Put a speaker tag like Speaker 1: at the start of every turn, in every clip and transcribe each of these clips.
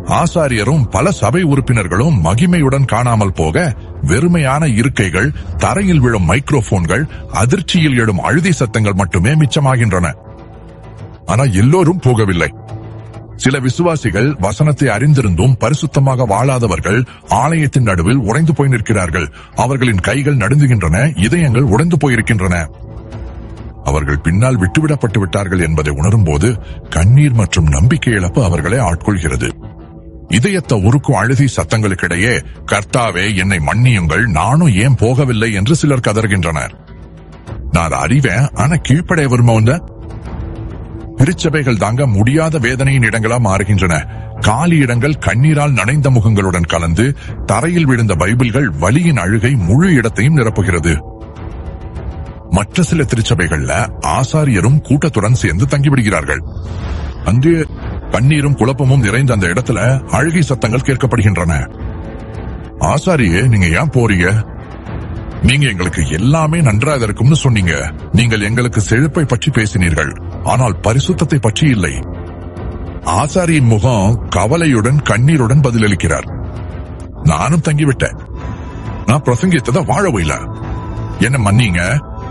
Speaker 1: ஆசாரியரும் பல சபை உறுப்பினர்களும் மகிமையுடன் காணாமல் போக வெறுமையான இருக்கைகள், தரையில் விழும் மைக்ரோபோன்கள், அதிர்ச்சியில் எழும் அழுதை சத்தங்கள் மட்டுமே மிச்சமாகின்றன. ஆனால் எல்லோரும் போகவில்லை. சில விசுவாசிகள் வசனத்தை அறிந்திருந்தும் பரிசுத்தமாக வாழாதவர்கள் ஆலயத்தின் நடுவில் உடைந்து போய் நிற்கிறார்கள். அவர்களின் கைகள் நடுங்குகின்றன, இதயங்கள் உடைந்து போயிருக்கின்றன. அவர்கள் பின்னால் விட்டுவிடப்பட்டு விட்டார்கள் என்பதை உணரும்போது கண்ணீர் மற்றும் நம்பிக்கை இழப்பு அவர்களை ஆட்கொள்கிறது. இதயத்தை உருக்கும் அழுகை சத்தங்களுக்கிடையே, கர்த்தாவே என்னை மன்னியுங்கள், நானும் ஏன் போகவில்லை என்று சிலர் கதறுகின்றனர். நான் அறிவேன், ஆனா கீழ்ப்படைய விரும்ப திருச்சபைகள் தாங்க முடியாத வேதனையின் இடங்களா மாறுகின்றன. காலி இடங்கள் கண்ணீரால் நனைந்த முகங்களுடன் கலந்து தரையில் விழுந்த பைபிள்கள் வலியின் அழுகை முழு இடத்தையும் நிரப்புகிறது. மற்ற சில திருச்சபைகள்ல ஆசாரியரும் கூட்டத்துடன் சேர்ந்து தங்கிவிடுகிறார்கள். அங்கு கண்ணீரும் குழப்பமும் நிறைந்த அந்த இடத்துல அழுகை சத்தங்கள் கேட்கப்படுகின்றன. ஆசாரியே, நீங்க ஏன் போறீங்க? நீங்க எங்களுக்கு எல்லாமே நன்றாக இருக்கும்னு சொன்னீங்க. நீங்கள் எங்களுக்கு செழிப்பை பற்றி பேசினீர்கள், ஆனால் பரிசுத்தத்தை பற்றி இல்லை. ஆசாரியின் முகம் கவலையுடன் கண்ணீருடன் பதிலளிக்கிறார். நானும் தங்கிவிட்டேன். நான் பிரசங்கித்ததை வாழவே இல்ல. என்ன மன்னீங்க.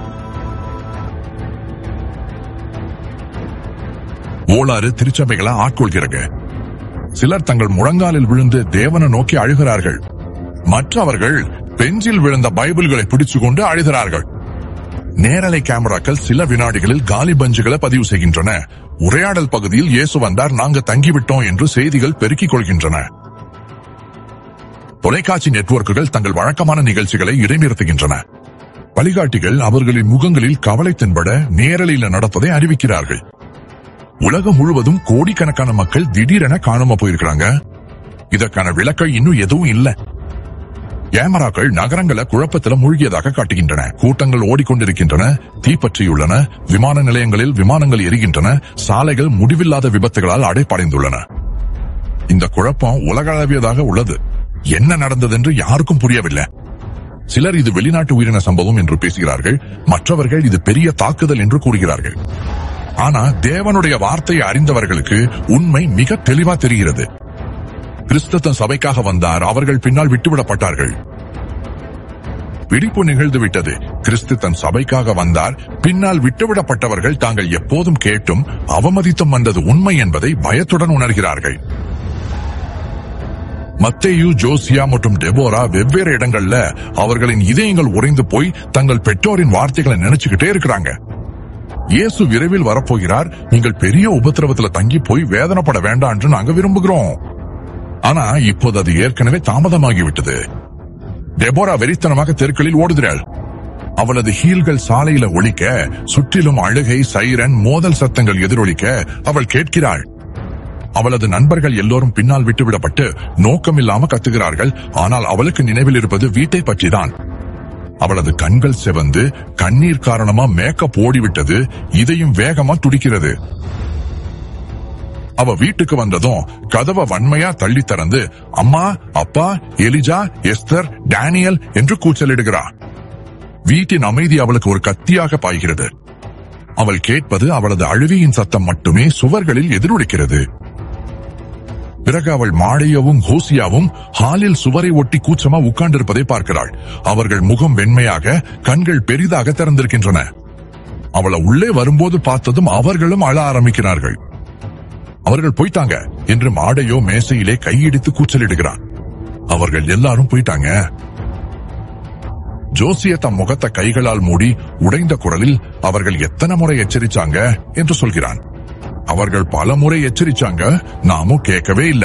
Speaker 1: ஓளாறு திருச்சபைகளை ஆட்கொள்கிறது. சிலர் தங்கள் முழங்காலில் விழுந்து தேவனை நோக்கி அழுகிறார்கள். மற்றவர்கள் பெஞ்சில் விழுந்த பைபிள்களை பிடிச்சுக்கொண்டு அழுகிறார்கள். நேரலை கேமராக்கள் சில வினாடிகளில் காலி பஞ்சுகளை பதிவு செய்கின்றன. உரையாடல் பகுதியில் இயேசு வந்தார், நாங்க தங்கிவிட்டோம் என்று செய்திகள் பெருக்கிக் கொள்கின்றன. தொலைக்காட்சி நெட்வொர்க்குகள் தங்கள் வழக்கமான நிகழ்ச்சிகளை இடைநிறுத்துகின்றன. வழிகாட்டிகள் அவர்களின் முகங்களில் கவலை தென்பட நேரலையில் நடப்பதை அறிவிக்கிறார்கள். உலகம் முழுவதும் கோடிக்கணக்கான மக்கள் திடீரென காணாம போயிருக்கிறாங்க. இதற்கான விளக்கம் இன்னும் எதுவும் இல்ல. கேமராக்கள் நகரங்களை குழப்பத்தில மூழ்கியதாக காட்டுகின்றன. கூட்டங்கள் ஓடிக்கொண்டிருக்கின்றன, தீப்பற்றியுள்ளன, விமான நிலையங்களில் விமானங்கள் எரிகின்றன, சாலைகள் முடிவில்லாத விபத்துகளால் அடைப்படைந்துள்ளன. இந்த குழப்பம் உலகளவியதாக உள்ளது. என்ன நடந்தது என்று யாருக்கும் புரியவில்லை. சிலர் இது வெளிநாட்டு உயிரின சம்பவம் என்று பேசுகிறார்கள், மற்றவர்கள் இது பெரிய தாக்குதல் என்று கூறுகிறார்கள். ஆனா தேவனுடைய வார்த்தையை அறிந்தவர்களுக்கு உண்மை மிக தெளிவா தெரிகிறது. கிறிஸ்து தன் சபைக்காக வந்தார், அவர்கள் பின்னால் விட்டுவிடப்பட்டார்கள். பிடிப்பு நிகழ்ந்து விட்டது. கிறிஸ்து தன் சபைக்காக வந்தார், பின்னால் விட்டுவிடப்பட்டவர்கள் தாங்கள் எப்போதும் கேட்டும் அவமதித்தும் வந்தது உண்மை என்பதை பயத்துடன் உணர்கிறார்கள். மத்தேயு, ஜோசியா மற்றும் டெபோரா வெவ்வேறு இடங்கள்ல அவர்களின் இதயங்கள் உறைந்து போய் தங்கள் பெற்றோரின் வார்த்தைகளை நினைச்சுக்கிட்டே இருக்கிறாங்க. இயேசு விரைவில் வரப்போகிறார், நீங்கள் பெரிய உபத்திரவத்துல தங்கி போய் வேதனைப்பட வேண்டாம் என்று நாங்க விரும்புகிறோம். ஆனா இப்போது அது ஏற்கனவே தாமதமாகிவிட்டது. டெபோரா வெறித்தனமாக தெருக்களில் ஓடுகிறாள். அவளது ஹீல்கள் சாலையில ஒலிக்க, சுற்றிலும் அழுகை, சைரன், மோதல் சத்தங்கள் எதிரொலிக்க அவள் கேட்கிறாள். அவளது நண்பர்கள் எல்லோரும் பின்னால் விட்டுவிடப்பட்டு நோக்கமில்லாம கத்துகிறார்கள். ஆனால் அவளுக்கு நினைவில் இருப்பது வீட்டை பற்றிதான். அவளது கண்கள் செவந்து கண்ணீர் காரணமா மேக்கப் ஓடிவிட்டது. இதையும் வேகமா துடிக்கிறது. அவ வீட்டுக்கு வந்ததும் கதவை வன்மையா தள்ளி திறந்து அம்மா, அப்பா, எலிஜா, எஸ்தர், டேனியல் என்று கூச்சலிடுகிறார். வீட்டின் அமைதி அவளுக்கு ஒரு கத்தியாக பாய்கிறது. அவள் கேட்பது அவளது அழுகையின் சத்தம் மட்டுமே சுவர்களில் எதிரொலிக்கிறது. பிறகு அவள் மாடையவும் ஹோசியாவும் ஹாலில் சுவரை ஒட்டி கூச்சமா உட்கார்ந்திருப்பதை பார்க்கிறாள். அவர்கள் முகம் வெண்மையாக, கண்கள் பெரிதாக திறந்திருக்கின்றன. அவளை உள்ளே வரும்போது பார்த்ததும் அவர்களும் அழ ஆரம்பிக்கிறார்கள். அவர்கள் போயிட்டாங்க என்று மாடையோ மேசையிலே கையிடித்து கூச்சலிடுகிறான். அவர்கள் எல்லாரும் போயிட்டாங்க. ஜோசிய தம் முகத்தை கைகளால் மூடி உடைந்த குரலில் அவர்கள் எத்தனை முறை எச்சரிச்சாங்க என்று சொல்கிறான். அவர்கள் பல முறை எச்சரிச்சாங்க, நாமும் கேட்கவே இல்ல.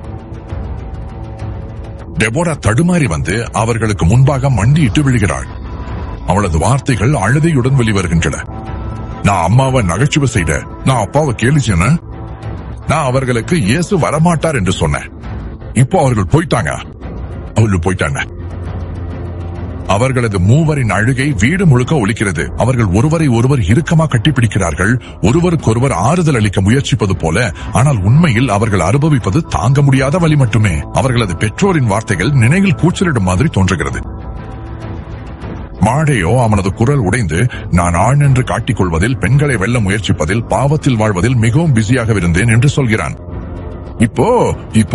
Speaker 1: டெபோரா தடுமாறி வந்து அவர்களுக்கு முன்பாக மண்டியிட்டு விழுகிறாள். அவளது வார்த்தைகள் அழுதையுடன் வெளிவருகின்றன. நான் அம்மாவை நகைச்சுவை செய்த, நான் அப்பாவை கேலி செய்ய, நான் அவர்களுக்கு இயேசு வரமாட்டார் என்று சொன்னேன். இப்போ அவர்கள் போயிட்டாங்க. அவர்களது மூவரின் அழுகை வீடு முழுக்க ஒலிக்கிறது. அவர்கள் ஒருவரை ஒருவர் இறுக்கமா கட்டிப்பிடிக்கிறார்கள், ஒருவருக்கொருவர் ஆறுதல் அளிக்க முயற்சிப்பது போல. ஆனால் உண்மையில் அவர்கள் அனுபவிப்பது தாங்க முடியாத வலி மட்டுமே. அவர்களது பெற்றோரின் வார்த்தைகள் நினைவில் கூச்சலிடும் மாதிரி தோன்றுகிறது. மாடையோ அவனது குரல் உடைந்து, நான் ஆண் என்று காட்டிக் கொள்வதில், பெண்களை வெல்ல முயற்சிப்பதில், பாவத்தில் வாழ்வதில் மிகவும் பிஸியாக இருந்தேன் என்று சொல்கிறான். இப்போ